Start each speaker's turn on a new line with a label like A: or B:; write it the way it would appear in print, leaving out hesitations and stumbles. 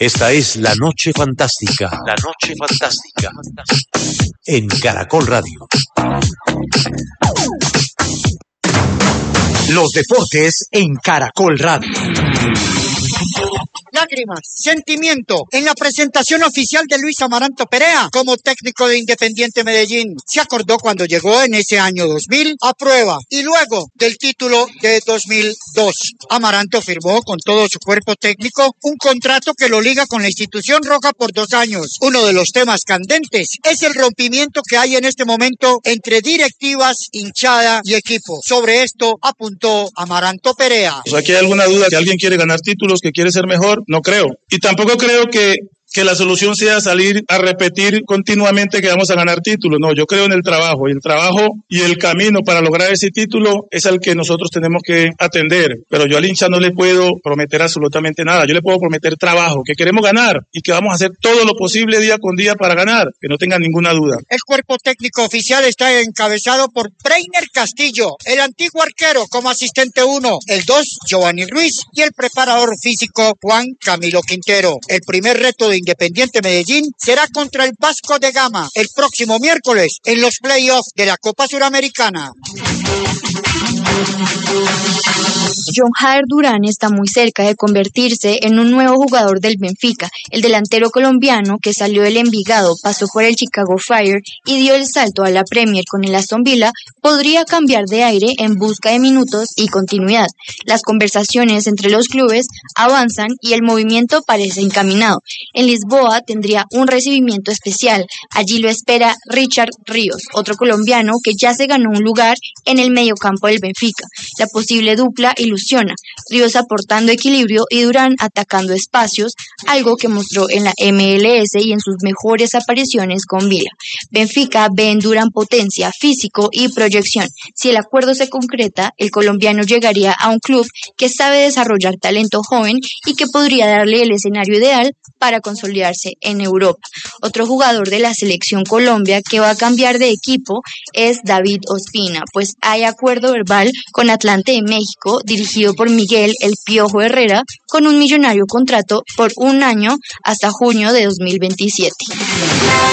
A: Esta es La Noche Fantástica. La Noche Fantástica. En Caracol Radio. Los deportes en Caracol Radio.
B: Lágrimas, sentimiento en la presentación oficial de Luis Amaranto Perea como técnico de Independiente Medellín. Se acordó cuando llegó en ese año 2000 a prueba y luego del título de 2002. Amaranto firmó con todo su cuerpo técnico un contrato que lo liga con la institución roja por 2 años. Uno de los temas candentes es el rompimiento que hay en este momento entre directivas, hinchada y equipo. Sobre esto apuntó Amaranto Perea.
C: Aquí hay alguna duda que alguien quiere ganar títulos, que quiere ser mejor. No creo. Y tampoco creo que la solución sea salir a repetir continuamente que vamos a ganar títulos. No, yo creo en el trabajo. Y el trabajo y el camino para lograr ese título es al que nosotros tenemos que atender. Pero yo al hincha no le puedo prometer absolutamente nada. Yo le puedo prometer trabajo, que queremos ganar y que vamos a hacer todo lo posible día con día para ganar, que no tengan ninguna duda.
B: El cuerpo técnico oficial está encabezado por Breiner Castillo, el antiguo arquero como asistente 1, el 2, Giovanni Ruiz y el preparador físico Juan Camilo Quintero. El primer reto de Independiente Medellín será contra el Vasco de Gama el próximo miércoles en los playoffs de la Copa Suramericana.
D: John Jader Durán está muy cerca de convertirse en un nuevo jugador del Benfica. El delantero colombiano que salió del Envigado, pasó por el Chicago Fire y dio el salto a la Premier con el Aston Villa, podría cambiar de aire en busca de minutos y continuidad. Las conversaciones entre los clubes avanzan y el movimiento parece encaminado. En Lisboa tendría un recibimiento especial. Allí lo espera Richard Ríos, otro colombiano que ya se ganó un lugar en el mediocampo del Benfica. La posible dupla ilusiona, Ríos aportando equilibrio y Durán atacando espacios, algo que mostró en la MLS y en sus mejores apariciones con Villa. Benfica ve en Durán potencia, físico y proyección. Si el acuerdo se concreta, el colombiano llegaría a un club que sabe desarrollar talento joven y que podría darle el escenario ideal para consolidarse en Europa. Otro jugador de la selección Colombia que va a cambiar de equipo es David Ospina, pues hay acuerdo verbal con Atlante de México, dirigido por Miguel El Piojo Herrera, con un millonario contrato por 1 año hasta junio de 2027.